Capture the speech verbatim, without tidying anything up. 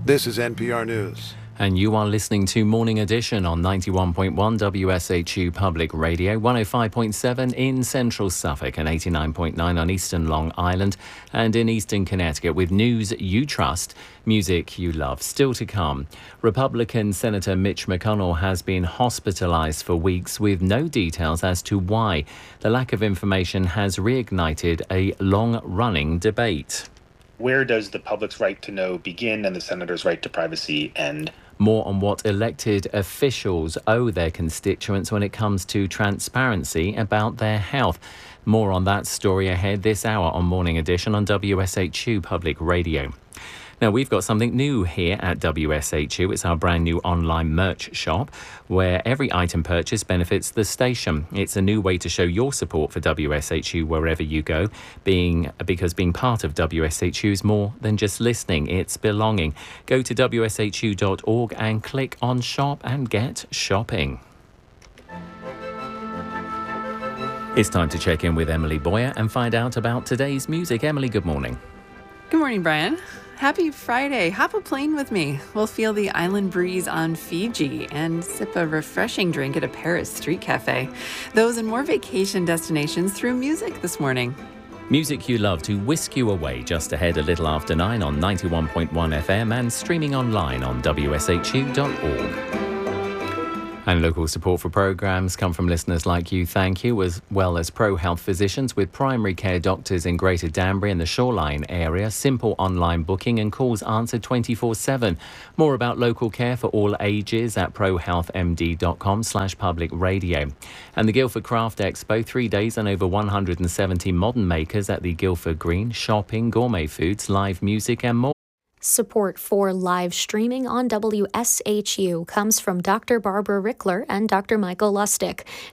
This is N P R News. And you are listening to Morning Edition on ninety-one point one W S H U Public Radio, one oh five point seven in central Suffolk and eighty-nine point nine on eastern Long Island and in eastern Connecticut, with news you trust, music you love. Still to come, Republican Senator Mitch McConnell has been hospitalized for weeks with no details as to why. The lack of information has reignited a long-running debate. Where does the public's right to know begin and the senator's right to privacy end? More on what elected officials owe their constituents when it comes to transparency about their health. More on that story ahead this hour on Morning Edition on W S H U Public Radio. Now, we've got something new here at W S H U. It's our brand new online merch shop where every item purchased benefits the station. It's a new way to show your support for W S H U wherever you go, being because being part of W S H U is more than just listening, it's belonging. Go to W S H U dot org and click on shop and get shopping. It's time to check in with Emily Boyer and find out about today's music. Emily, good morning. Good morning, Brian. Happy Friday. Hop a plane with me. We'll feel the island breeze on Fiji and sip a refreshing drink at a Paris street cafe. Those and more vacation destinations through music this morning. Music you love to whisk you away just ahead a little after nine on ninety-one point one F M and streaming online on W S H U dot org. And local support for programmes come from listeners like you, thank you, as well as ProHealth physicians with primary care doctors in Greater Danbury and the Shoreline area. Simple online booking and calls answered twenty-four seven. More about local care for all ages at prohealthmd.com slash public radio. And the Guildford Craft Expo, three days and over one hundred seventy modern makers at the Guildford Green, shopping, gourmet foods, live music and more. Support for live streaming on W S H U comes from Doctor Barbara Rickler and Doctor Michael Lustig.